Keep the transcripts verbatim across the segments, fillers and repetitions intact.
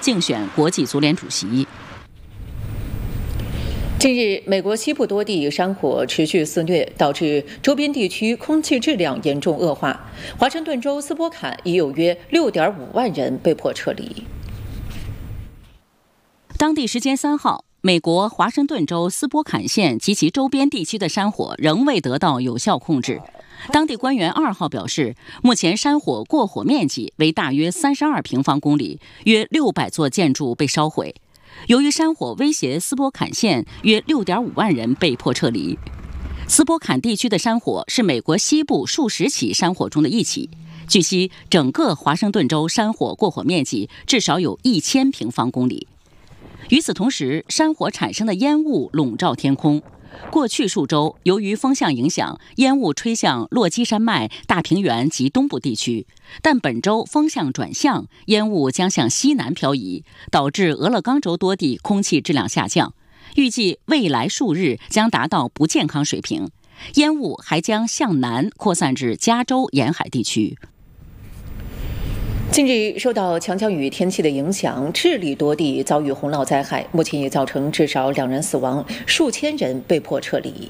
竞选国际足联主席。 近日，美国西部多地山火持续肆虐，导致周边地区空气质量严重恶化。华盛顿州斯波坎已有约 六点五万人被迫撤离。 当地时间三号，美国华盛顿州斯波坎县及其周边地区的山火仍未得到有效控制。当地官员二号表示，目前山火过火面积为大约三十二平方公里，约六百座建筑被烧毁。由于山火威胁斯波坎县，约 六点五万人被迫撤离。斯波坎地区的山火是美国西部数十起山火中的一起。据悉，整个华盛顿州山火过火面积至少有一千平方公里。与此同时，山火产生的烟雾笼罩天空。过去数周，由于风向影响，烟雾吹向落基山脉、大平原及东部地区。但本周风向转向，烟雾将向西南漂移，导致俄勒冈州多地空气质量下降。预计未来数日将达到不健康水平。烟雾还将向南扩散至加州沿海地区。 近日，受到强降雨天气的影响，智利多地遭遇洪涝灾害，目前已造成至少两人死亡，数千人被迫撤离。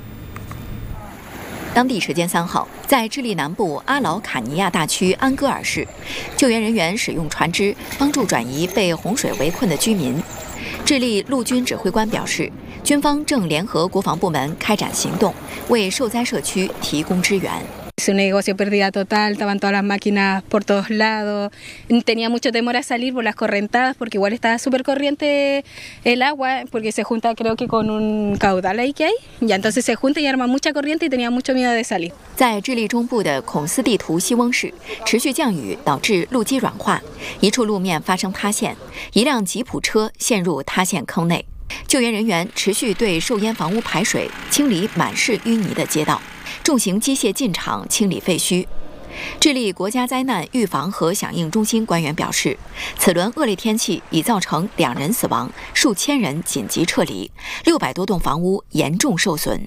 当地时间三号，在智利南部阿劳卡尼亚大区安戈尔市，救援人员使用船只帮助转移被洪水围困的居民。智利陆军指挥官表示，军方正联合国防部门开展行动，为受灾社区提供支援。 Es un negocio pérdida total, estaban todas las máquinas por todos lados. Tenía mucho temor a salir por las correntadas porque igual estaba súper corriente el agua porque se junta creo que con un caudal ahí que hay. Ya entonces se junta y arma mucha corriente y tenía mucho miedo de salir. 在智利中部的孔斯蒂图西翁市，持续降雨导致路基软化，一处路面发生塌陷，一辆吉普车陷入塌陷坑内。救援人员持续对受淹房屋排水，清理满是淤泥的街道。重型机械进场清理废墟。智利国家灾难预防和响应中心官员表示，此轮恶劣天气已造成两人死亡，数千人紧急撤离，六百多栋房屋严重受损。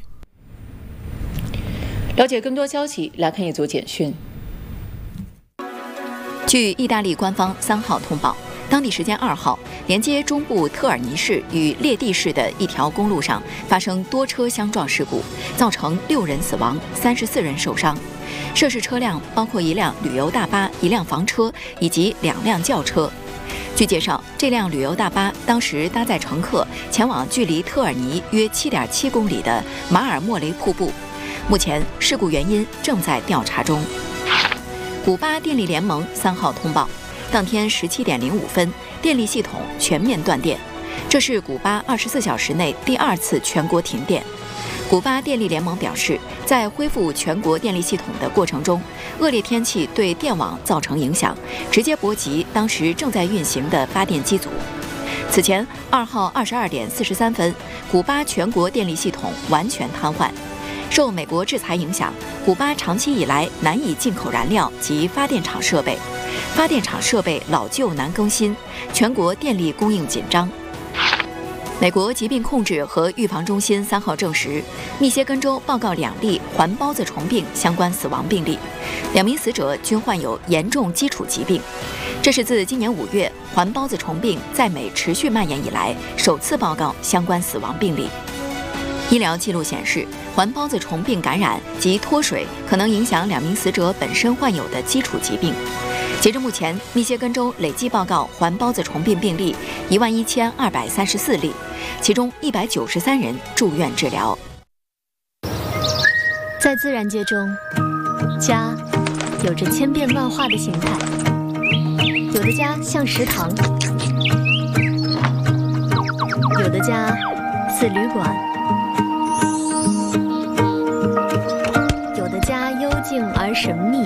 了解更多消息，来看一组简讯。 据意大利官方三号通报，当地时间二号，连接中部特尔尼市与列蒂市的一条公路上发生多车相撞事故，造成六人死亡，三十四人受伤。涉事车辆包括一辆旅游大巴、一辆房车以及两辆轿车。据介绍，这辆旅游大巴当时搭载乘客前往距离特尔尼约 七点七公里的马尔莫雷瀑布。目前事故原因正在调查中。古巴电力联盟三号通报，当天十七点零五分，电力系统全面断电，这是古巴二十四小时内第二次全国停电。古巴电力联盟表示，在恢复全国电力系统的过程中，恶劣天气对电网造成影响，直接波及当时正在运行的发电机组。此前，二号二十二点四十三分，古巴全国电力系统完全瘫痪。受美国制裁影响，古巴长期以来难以进口燃料及发电厂设备，发电厂设备老旧难更新，全国电力供应紧张。美国疾病控制和预防中心三号证实，密歇根州报告两例环孢子虫病相关死亡病例，两名死者均患有严重基础疾病。这是自今年五月环孢子虫病在美持续蔓延以来首次报告相关死亡病例。医疗记录显示，环孢子虫病感染及脱水可能影响两名死者本身患有的基础疾病。截至目前，密歇根州累计报告环孢子虫病病例一万一千二百三十四例，其中一百九十三人住院治疗。 在自然界中，家有着千变万化的形态，有的家像食堂，有的家似旅馆，有的家幽静而神秘。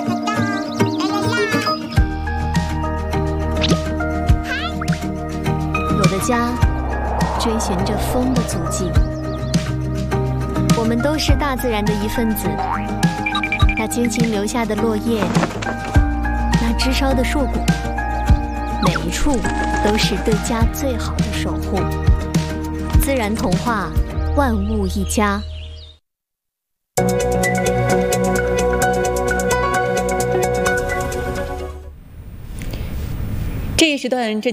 有的家追寻着风的足迹。我们都是大自然的一份子，那精心留下的落叶，那枝梢的硕果，每一处都是对家最好的守护。自然童话，万物一家。 这一时段正